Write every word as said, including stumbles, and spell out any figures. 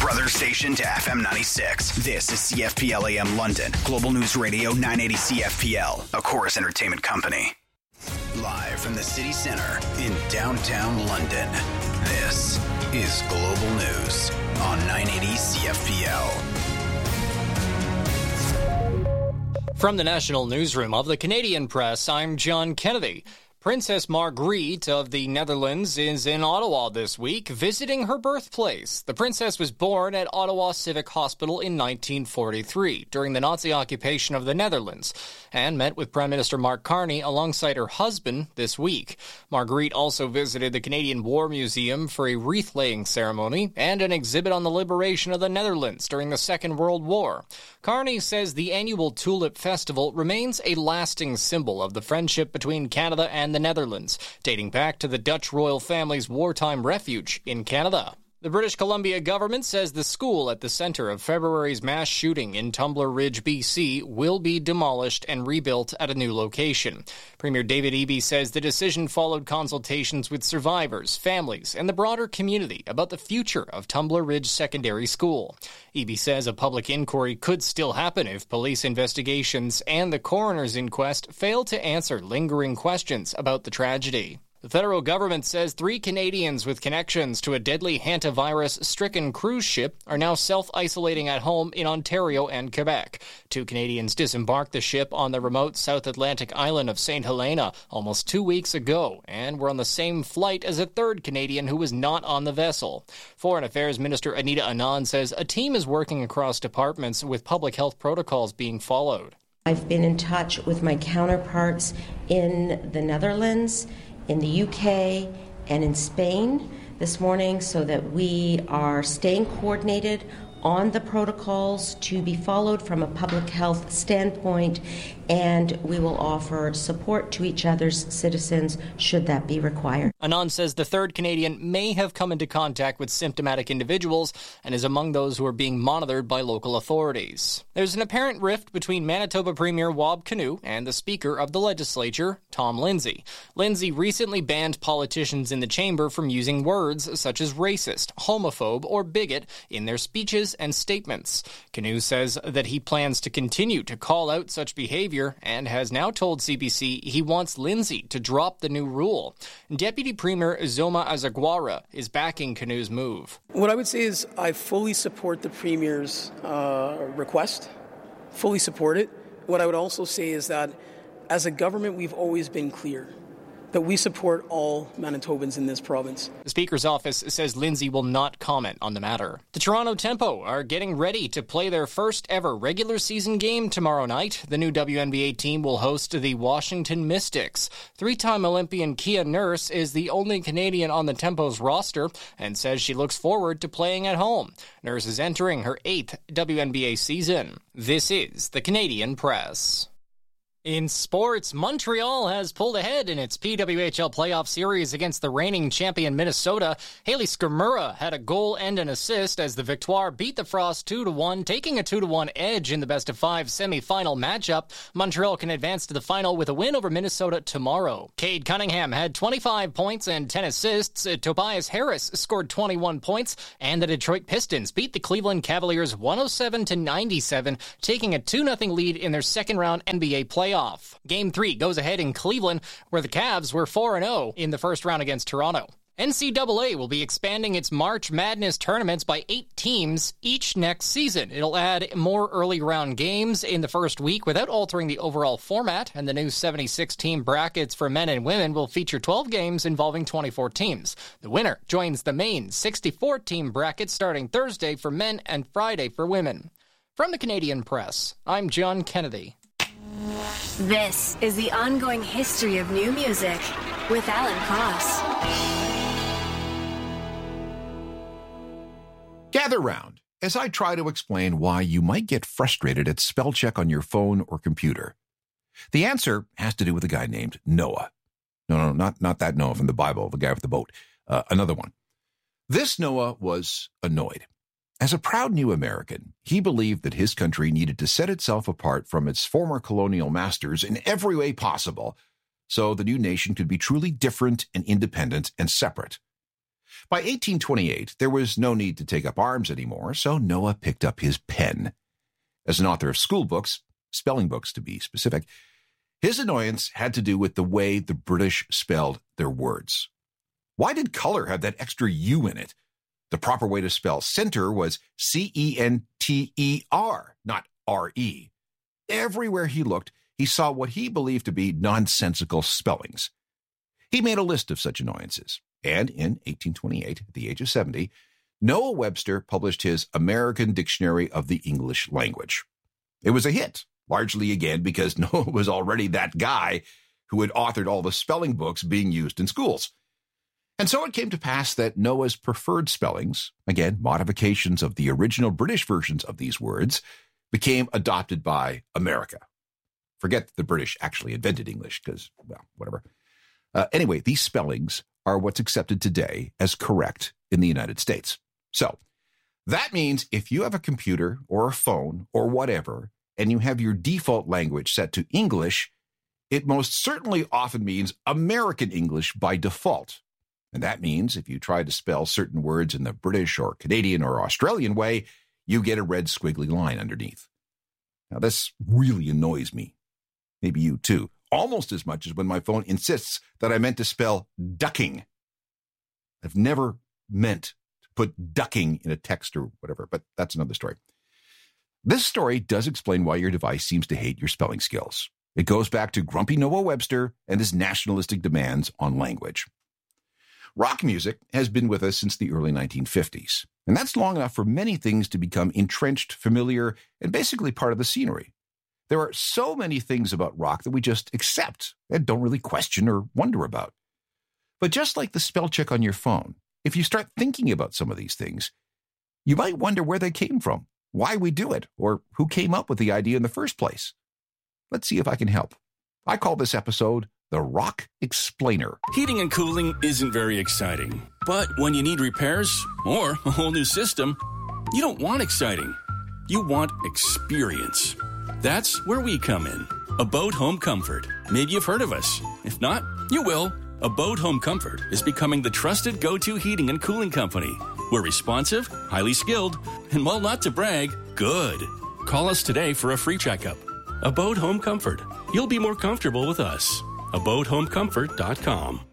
brother station to F M ninety-six. This is C F P L A M London, Global News Radio nine eighty C F P L, a Chorus Entertainment company. Live from the city center in downtown London, this is Global News on nine eighty C F P L. From the National Newsroom of the Canadian Press, I'm John Kennedy. Princess Margriet of the Netherlands is in Ottawa this week, visiting her birthplace. The princess was born at Ottawa Civic Hospital in nineteen forty-three, during the Nazi occupation of the Netherlands, and met with Prime Minister Mark Carney alongside her husband this week. Margriet also visited the Canadian War Museum for a wreath-laying ceremony and an exhibit on the liberation of the Netherlands during the Second World War. Carney says the annual Tulip Festival remains a lasting symbol of the friendship between Canada and the Netherlands, dating back to the Dutch royal family's wartime refuge in Canada. The British Columbia government says the school at the center of February's mass shooting in Tumbler Ridge, B C, will be demolished and rebuilt at a new location. Premier David Eby says the decision followed consultations with survivors, families, and the broader community about the future of Tumbler Ridge Secondary School. Eby says a public inquiry could still happen if police investigations and the coroner's inquest fail to answer lingering questions about the tragedy. The federal government says three Canadians with connections to a deadly hantavirus-stricken cruise ship are now self-isolating at home in Ontario and Quebec. Two Canadians disembarked the ship on the remote South Atlantic island of Saint Helena almost two weeks ago and were on the same flight as a third Canadian who was not on the vessel. Foreign Affairs Minister Anita Anand says a team is working across departments with public health protocols being followed. I've been in touch with my counterparts in the Netherlands, in the U K, and in Spain this morning so that we are staying coordinated on the protocols to be followed from a public health standpoint, and we will offer support to each other's citizens should that be required. Anand says the third Canadian may have come into contact with symptomatic individuals and is among those who are being monitored by local authorities. There's an apparent rift between Manitoba Premier Wab Kinew and the Speaker of the Legislature, Tom Lindsay. Lindsay recently banned politicians in the chamber from using words such as racist, homophobe, or bigot in their speeches and statements. Kinew says that he plans to continue to call out such behavior and has now told C B C he wants Lindsay to drop the new rule. Deputy Premier Zoma Azagwara is backing Kinew's move. What I would say is I fully support the Premier's uh, request, fully support it. What I would also say is that as a government, we've always been clear that we support all Manitobans in this province. The Speaker's office says Lindsay will not comment on the matter. The Toronto Tempo are getting ready to play their first ever regular season game tomorrow night. The new W N B A team will host the Washington Mystics. Three-time Olympian Kia Nurse is the only Canadian on the Tempo's roster and says she looks forward to playing at home. Nurse is entering her eighth W N B A season. This is the Canadian Press. In sports, Montreal has pulled ahead in its P W H L playoff series against the reigning champion Minnesota. Haley Skrmura had a goal and an assist as the Victoire beat the Frost two to one, taking a two to one edge in the best-of-five semifinal matchup. Montreal can advance to the final with a win over Minnesota tomorrow. Cade Cunningham had twenty-five points and ten assists. Tobias Harris scored twenty-one points, and the Detroit Pistons beat the Cleveland Cavaliers one oh seven to ninety-seven, taking a two nothing lead in their second-round N B A playoff. Game three goes ahead in Cleveland, where the Cavs were four and oh in the first round against Toronto. N C double A will be expanding its March Madness tournaments by eight teams each next season. It'll add more early round games in the first week without altering the overall format, and the new seventy-six team brackets for men and women will feature twelve games involving twenty-four teams. The winner joins the main sixty-four team bracket starting Thursday for men and Friday for women. From the Canadian Press, I'm John Kennedy. This is the ongoing history of new music with Alan Cross. Gather round as I try to explain why you might get frustrated at spell check on your phone or computer. The answer has to do with a guy named Noah. No, no, not, not that Noah from the Bible, the guy with the boat. Uh, another one. This Noah was annoyed. As a proud new American, he believed that his country needed to set itself apart from its former colonial masters in every way possible, so the new nation could be truly different and independent and separate. By eighteen twenty-eight, there was no need to take up arms anymore, so Noah picked up his pen. As an author of school books, spelling books to be specific, his annoyance had to do with the way the British spelled their words. Why did color have that extra U in it? The proper way to spell center was C E N T E R, not R E. Everywhere he looked, he saw what he believed to be nonsensical spellings. He made a list of such annoyances, and in eighteen twenty-eight, at the age of seventy, Noah Webster published his American Dictionary of the English Language. It was a hit, largely again because Noah was already that guy who had authored all the spelling books being used in schools. And so it came to pass that Noah's preferred spellings, again, modifications of the original British versions of these words, became adopted by America. Forget that the British actually invented English because, well, whatever. Uh, anyway, these spellings are what's accepted today as correct in the United States. So that means if you have a computer or a phone or whatever, and you have your default language set to English, it most certainly often means American English by default. And that means if you try to spell certain words in the British or Canadian or Australian way, you get a red squiggly line underneath. Now, this really annoys me. Maybe you too. Almost as much as when my phone insists that I meant to spell ducking. I've never meant to put ducking in a text or whatever, but that's another story. This story does explain why your device seems to hate your spelling skills. It goes back to grumpy Noah Webster and his nationalistic demands on language. Rock music has been with us since the early nineteen fifties, and that's long enough for many things to become entrenched, familiar, and basically part of the scenery. There are so many things about rock that we just accept and don't really question or wonder about. But just like the spell check on your phone, if you start thinking about some of these things, you might wonder where they came from, why we do it, or who came up with the idea in the first place. Let's see if I can help. I call this episode The Rock Explainer. Heating and cooling isn't very exciting, but when you need repairs or a whole new system, you don't want exciting. You want experience. That's where we come in. Abode Home Comfort. Maybe you've heard of us. If not, you will. Abode Home Comfort is becoming the trusted go-to heating and cooling company. We're responsive, highly skilled, and while not to brag, good. Call us today for a free checkup. Abode Home Comfort. You'll be more comfortable with us. abode home comfort dot com.